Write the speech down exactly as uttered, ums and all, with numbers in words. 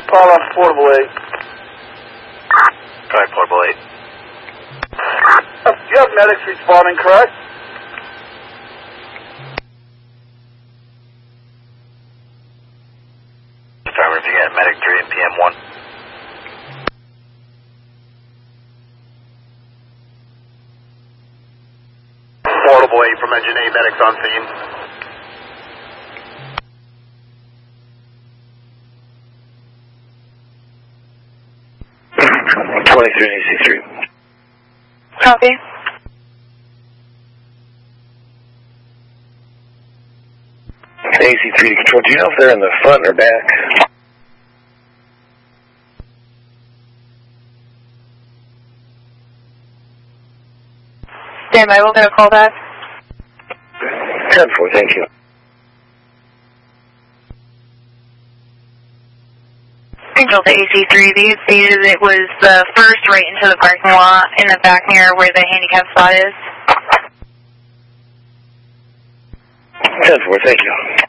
Call on Portable eight. Correct, Portable eight. You have medics responding, correct? Affirmative, you got medic three and P M one. Portable eight from Engine eight, medics on scene. twenty-three and A C three. Copy. A C three to control. Do you know if they're in the front or back? Stand by, we'll get a call back. ten four, thank you. Control to A C three, they stated it was the first right into the parking lot in the back near where the handicap spot is. ten four, thank you.